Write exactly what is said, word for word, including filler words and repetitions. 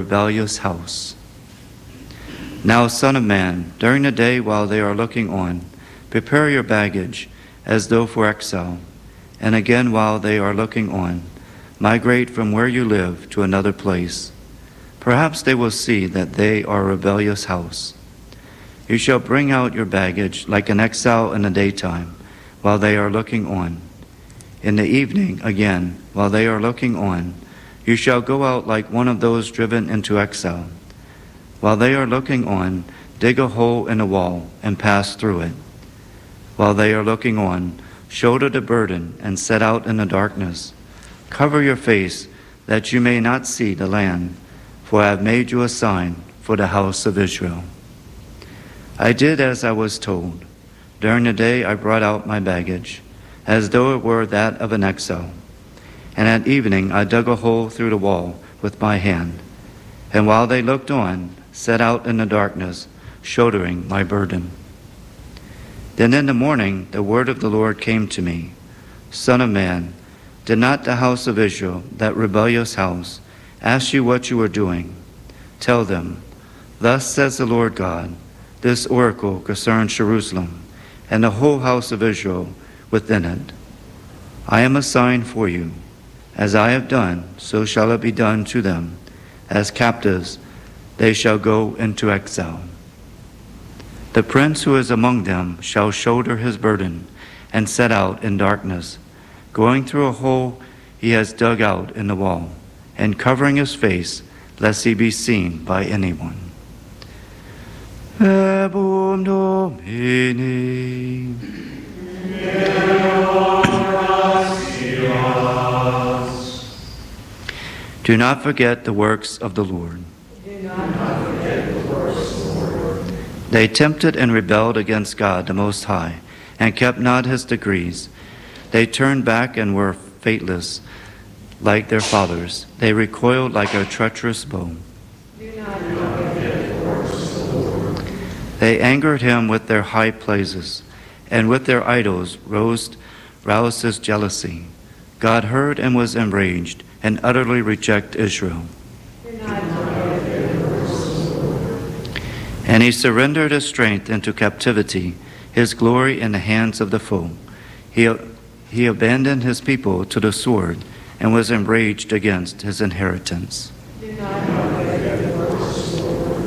rebellious house. Now, Son of Man, during the day while they are looking on, prepare your baggage as though for exile, and again while they are looking on, migrate from where you live to another place. Perhaps they will see that they are a rebellious house. You shall bring out your baggage like an exile in the daytime, while they are looking on. In the evening, again, while they are looking on, you shall go out like one of those driven into exile. While they are looking on, dig a hole in the wall and pass through it. While they are looking on, shoulder the burden and set out in the darkness. Cover your face that you may not see the land, for I have made you a sign for the house of Israel. I did as I was told. During the day I brought out my baggage, as though it were that of an exile. And at evening I dug a hole through the wall with my hand, and while they looked on, set out in the darkness, shouldering my burden. Then in the morning the word of the Lord came to me, Son of man, did not the house of Israel, that rebellious house, ask you what you are doing? Tell them, thus says the Lord God, this oracle concerns Jerusalem, and the whole house of Israel within it. I am a sign for you. As I have done, so shall it be done to them. As captives, they shall go into exile. The prince who is among them shall shoulder his burden and set out in darkness, going through a hole he has dug out in the wall, and covering his face, lest he be seen by anyone. Verbum Domini. Do not forget the works of the Lord. Do not forget the works of the Lord. They tempted and rebelled against God the Most High, and kept not his decrees. They turned back and were faithless, like their fathers. They recoiled like a treacherous bow. Do not forget the works of the Lord. They angered him with their high places, and with their idols roused, roused his jealousy. God heard and was enraged, and utterly rejected Israel. Do not forget the works of the Lord. And he surrendered his strength into captivity, his glory in the hands of the foe. He, he abandoned his people to the sword, and was enraged against his inheritance. Do not